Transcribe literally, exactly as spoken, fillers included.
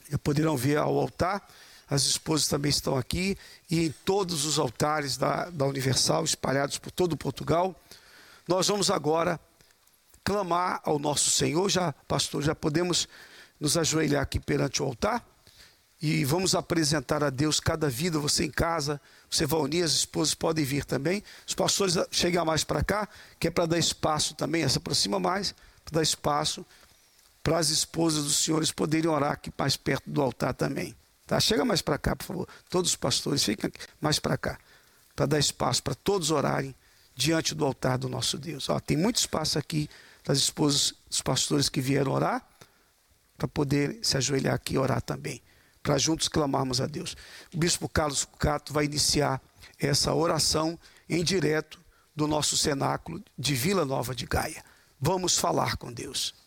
poderão vir ao altar. As esposas também estão aqui e em todos os altares da, da Universal, espalhados por todo Portugal. Nós vamos agora clamar ao nosso Senhor. Já, pastor, já podemos nos ajoelhar aqui perante o altar e vamos apresentar a Deus cada vida. Você em casa, você vai unir, as esposas podem vir também. Os pastores chegam mais para cá, que é para dar espaço também, se aproxima mais, para dar espaço para as esposas dos senhores poderem orar aqui mais perto do altar também. Tá? Chega mais para cá, por favor. Todos os pastores, fiquem mais para cá, para dar espaço para todos orarem diante do altar do nosso Deus. Ó, tem muito espaço aqui das esposas dos pastores que vieram orar, para poder se ajoelhar aqui e orar também, para juntos clamarmos a Deus. O bispo Carlos Cato vai iniciar essa oração em direto do nosso cenáculo de Vila Nova de Gaia. Vamos falar com Deus.